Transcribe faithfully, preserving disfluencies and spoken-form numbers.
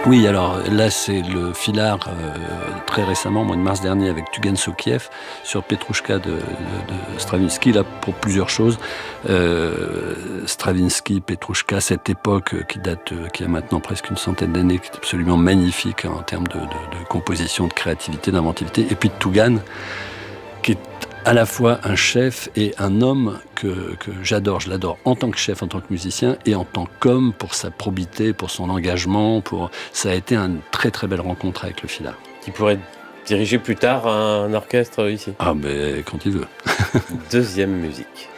Oui, alors là, c'est le Filard, euh, très récemment, au mois de mars dernier, avec Tugan Sokiev, sur Petrouchka de, de, de Stravinsky, là, pour plusieurs choses. Euh, Stravinsky, Petrouchka, cette époque qui date, qui a maintenant presque une centaine d'années, qui est absolument magnifique en termes de, de, de composition, de créativité, d'inventivité. Et puis Tugan, qui est à la fois un chef et un homme que, que j'adore. Je l'adore en tant que chef, en tant que musicien, et en tant qu'homme pour sa probité, pour son engagement. Pour... Ça a été une très très belle rencontre avec le Filard. Qui pourrait diriger plus tard un orchestre ici. Ah, mais quand il veut. Deuxième musique.